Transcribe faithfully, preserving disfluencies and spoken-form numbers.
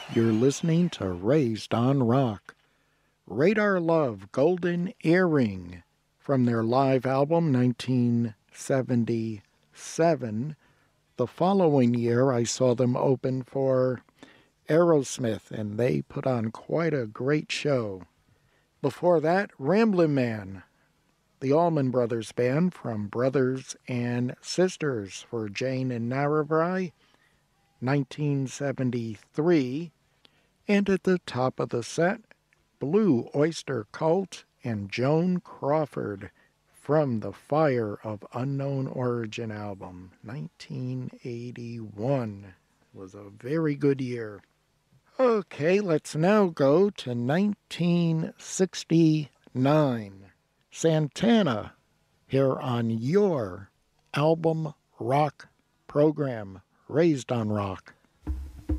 You're listening to Raised on Rock. Radar Love, Golden Earring, from their live album nineteen seventy-seven. The following year, I saw them open for Aerosmith, and they put on quite a great show. Before that, Ramblin' Man, the Allman Brothers Band from Brothers and Sisters for Jane and Narrabri, nineteen seventy-three. And at the top of the set, Blue Oyster Cult and Joan Crawford from the Fire of Unknown Origin album, nineteen eighty-one. Was a very good year. Okay, let's now go to nineteen sixty-nine. Santana, here on your album rock program, Raised on Rock.